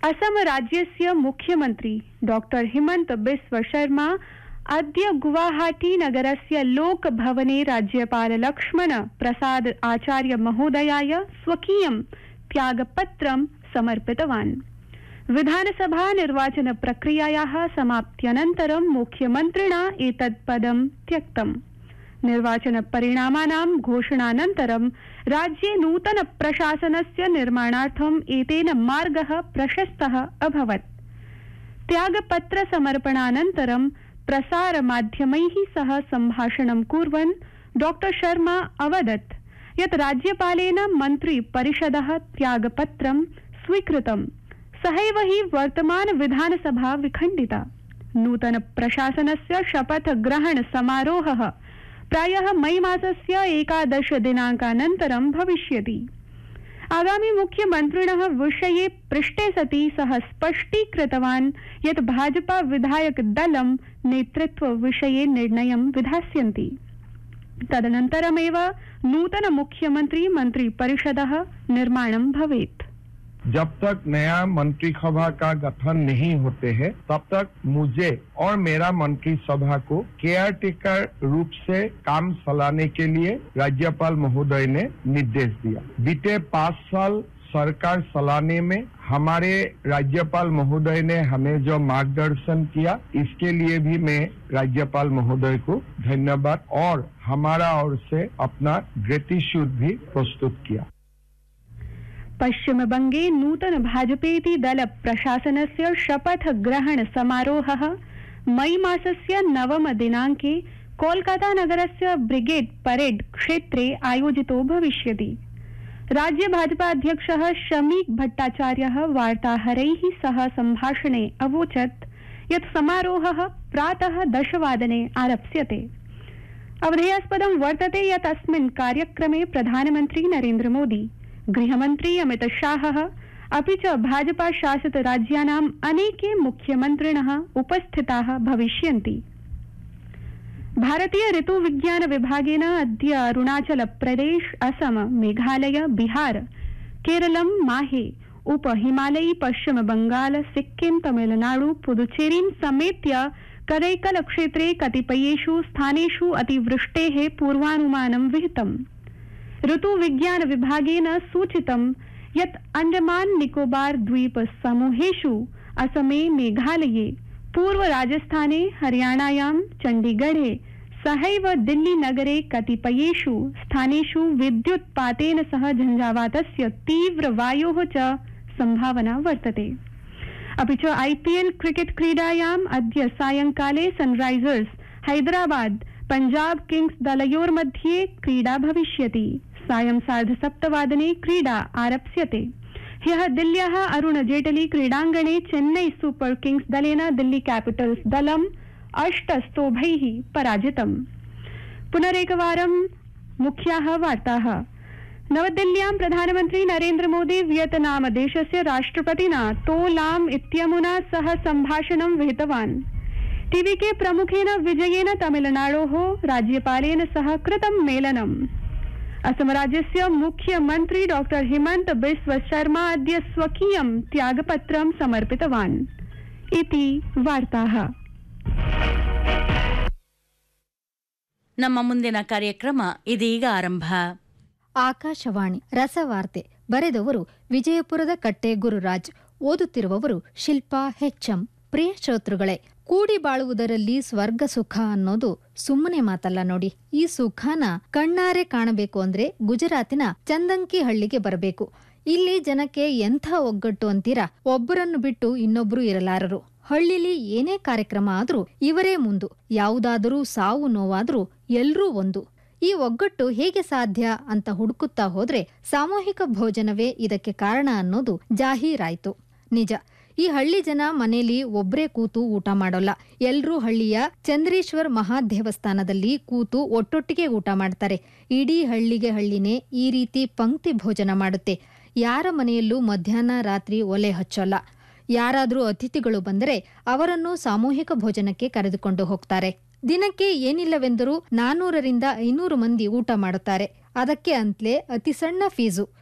असम राज्यस्य मुख्यमंत्री डॉक्टर हिमंत बिस्व शर्मा अद्य गुवाहाटी नगरस्य लोकभवने राज्यपाल लक्ष्मण प्रसाद आचार्य महोदयाय स्वकीयं त्यागपत्रं समर्पितवान्। विधानसभा निर्वाचन प्रक्रियायाः समाप्त्यनन्तरं मुख्यमन्त्रिणा एतत् पदं त्यक्तम्। निर्वाचन परिणामानां घोषणानन्तरं राज्ये नूतन प्रशासनस्य निर्माणार्थम् एतेन मार्गः प्रशस्तः अभवत्। त्यागपत्र समर्पणानन्तरं प्रसारमाध्यमैः सह सम्भाषणं कुर्वन् डॉक्टर शर्मा अवदत् यत् राज्यपालेन मन्त्री परिषदः त्यागपत्रं स्वीकृतं। सहैव हि वर्तमान विधानसभा विखण्डिता। नूतन प्रशासनस्य शपथ ग्रहण समारोहः प्रायः मई मासस्य 11 दिनाङ्कानन्तरं भविष्यति। आगामी मुख्यमन्त्रिणः विषये पृष्टे सति सः स्पष्टीकृतवान् यत् भाजपा विधायक दलं नेतृत्व विषये निर्णयं विधास्यन्ति। तदनन्तरमेव नूतन मुख्यमंत्री मंत्री परिषदः निर्माणं भवेत्। जब तक नया मंत्रिसभा का गठन नहीं होते हैं तब तक मुझे और मेरा मंत्रिसभा को केयर टेकर रूप से काम चलाने के लिए राज्यपाल महोदय ने निर्देश दिया। बीते 5 साल सरकार चलाने में हमारे राज्यपाल महोदय ने हमें जो मार्गदर्शन किया, इसके लिए भी मैं राज्यपाल महोदय को धन्यवाद और हमारा ओर से अपना ग्रेटिट्यूड भी प्रस्तुत किया। पश्चिम बंगे नूतन भाजपेति दल प्रशासनस्य शपथ ग्रहण समारोहः मई मासस्य 9 दिनाङ्के कोलकाता नगरस्य ब्रिगेड परेड क्षेत्रे आयोजितो भविष्यति। राज्य भाजपा अध्यक्षः शमीक भट्टाचार्यः वार्ताहरैः सह सम्भाषणे अवोचत् यत् समारोहः प्रातः 10 वादने आरप्स्यते। अवधेयास्पदं वर्तते यत् अस्मिन् कार्यक्रमे प्रधानमन्त्री नरेन्द्र मोदी, गृहमन्त्री अमित शाहः अपि च भाजपा शासित राज्यानाम् अनेके मुख्यमन्त्रिणः उपस्थिताः भविष्यन्ति। भारतीय ऋतु विज्ञान विभागेन अद्य अरुणाचल प्रदेश, असम, मेघालय, बिहार, केरलं, माहे, उप हिमालयी, पश्चिम बंगाल, सिक्किम, तमिलनाडु, पुदुचेरीं समेत्य करैकल क्षेत्रे कतिपयेषु स्थानेषु अतिवृष्टेः पूर्वानुमानं विहितम्। ऋतु विज्ञान विभागेन सूचितं यत् अंडमान निकोबार द्वीप समूहेषु असमे, मेघालये, पूर्व राजस्थाने, हरियाणायां, चण्डीगढे सहैव दिल्ली नगरे कतिपयेषु स्थानेषु विद्युत्पातेन सह झञ्झावातस्य तीव्र वायोः च संभावना वर्तते। अपि च आईपीएल क्रिकेट क्रीडायाम् अद्य सायंकाले सनराइजर्स हैदराबाद पंजाब किंग्स दलयोर्मध्ये क्रीडा भविष्यति। सायं 7:30 वादने क्रीडा आरप्स्यते। ह्यः दिल्ल्याः अरुण जेटली क्रीडाङ्गणे चेन्नई सुपर किंग्स दलेन दिल्ली कैपिटल्स दलं 8 स्तोभैः पराजितम्। पुनरेकवारं मुख्याः वार्ताः। नवदिल्ल्यां प्रधानमन्त्री नरेन्द्र मोदी वियतनाम देशस्य राष्ट्रपतिना तो लाम इत्यमुना सह सम्भाषणं विहितवान्। टीवीके प्रमुखेन विजयेन तमिलनाडोः राज्यपालेन सह कृतं मेलनम्। असम राज्यस्य मुख्यमंत्री डॉक्टर हिमंत बिस्व शर्मा अद्य स्वकीयं त्यागपत्रं समर्पितवान् इति वार्ताः। ನಮ್ಮ ಮುಂದಿನ ಕಾರ್ಯಕ್ರಮ ಇದೀಗ ಆರಂಭ. ಆಕಾಶವಾಣಿ ರಸವಾರ್ತೆ. ಬರೆದವರು ವಿಜಯಪುರದ ಕಟ್ಟೆ ಗುರುರಾಜ್. ಓದುತ್ತಿರುವವರು ಶಿಲ್ಪಾ ಹೆಚ್ಎಂ. ಪ್ರಿಯ ಶ್ರೋತೃಗಳೇ, ಕೂಡಿ ಬಾಳುವುದರಲ್ಲಿ ಸ್ವರ್ಗ ಸುಖ ಅನ್ನೋದು ಸುಮ್ಮನೆ ಮಾತಲ್ಲ ನೋಡಿ. ಈ ಸುಖನ ಕಣ್ಣಾರೆ ಕಾಣಬೇಕು ಅಂದ್ರೆ ಗುಜರಾತಿನ ಚಂದಂಕಿ ಹಳ್ಳಿಗೆ ಬರಬೇಕು. ಇಲ್ಲಿ ಜನಕ್ಕೆ ಎಂಥ ಒಗ್ಗಟ್ಟು ಅಂತೀರಾ, ಒಬ್ಬರನ್ನು ಬಿಟ್ಟು ಇನ್ನೊಬ್ರು ಇರಲಾರರು. ಹಳ್ಳಿಲಿ ಏನೇ ಕಾರ್ಯಕ್ರಮ ಆದ್ರೂ ಇವರೇ ಮುಂದು. ಯಾವುದಾದರೂ ಸಾವು ನೋವಾದ್ರೂ ಎಲ್ರೂ ಒಂದು. ಈ ಒಗ್ಗಟ್ಟು ಹೇಗೆ ಸಾಧ್ಯ ಅಂತ ಹುಡುಕುತ್ತಾ ಹೋದ್ರೆ ಸಾಮೂಹಿಕ ಭೋಜನವೇ ಇದಕ್ಕೆ ಕಾರಣ ಅನ್ನೋದು ಜಾಹೀರಾಯ್ತು. ನಿಜ, ಈ ಹಳ್ಳಿ ಜನ ಮನೇಲಿ ಒಬ್ರೇ ಕೂತು ಊಟ ಮಾಡೋಲ್ಲ. ಎಲ್ರೂ ಹಳ್ಳಿಯ ಚಂದ್ರೇಶ್ವರ್ ಮಹಾದೇವಸ್ಥಾನದಲ್ಲಿ ಕೂತು ಒಟ್ಟೊಟ್ಟಿಗೆ ಊಟ ಮಾಡ್ತಾರೆ. ಇಡೀ ಹಳ್ಳಿಗೆ ಹಳ್ಳಿನೇ ಈ ರೀತಿ ಪಂಕ್ತಿ ಭೋಜನ ಮಾಡುತ್ತೆ. ಯಾರ ಮನೆಯಲ್ಲೂ ಮಧ್ಯಾಹ್ನ ರಾತ್ರಿ ಒಲೆ ಹಚ್ಚೋಲ್ಲ. ಯಾರಾದ್ರೂ ಅತಿಥಿಗಳು ಬಂದರೆ ಅವರನ್ನು ಸಾಮೂಹಿಕ ಭೋಜನಕ್ಕೆ ಕರೆದುಕೊಂಡು ಹೋಗ್ತಾರೆ. ದಿನಕ್ಕೆ ಏನಿಲ್ಲವೆಂದರೂ 400 ರಿಂದ 500 ಮಂದಿ ಊಟ ಮಾಡುತ್ತಾರೆ. ಅದಕ್ಕೆ ಅಂತ್ಲೇ ಅತಿ ಸಣ್ಣ ಫೀಸು.